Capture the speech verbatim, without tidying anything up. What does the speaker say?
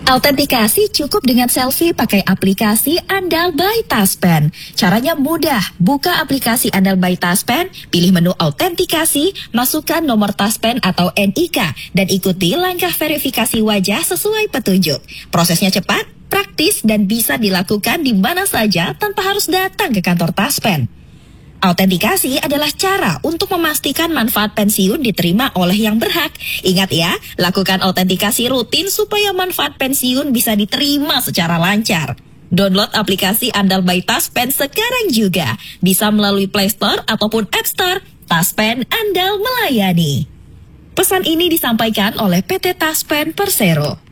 Autentikasi cukup dengan selfie pakai aplikasi Andal by Taspen. Caranya mudah, buka aplikasi Andal by Taspen, pilih menu autentikasi, masukkan nomor Taspen atau N I K, dan ikuti langkah verifikasi wajah sesuai petunjuk. Prosesnya cepat, praktis, dan bisa dilakukan di mana saja tanpa harus datang ke kantor Taspen. Autentikasi adalah cara untuk memastikan manfaat pensiun diterima oleh yang berhak. Ingat ya, lakukan autentikasi rutin supaya manfaat pensiun bisa diterima secara lancar. Download aplikasi Andal by Taspen sekarang juga. Bisa melalui Play Store ataupun App Store. Taspen Andal melayani. Pesan ini disampaikan oleh P T Taspen Persero.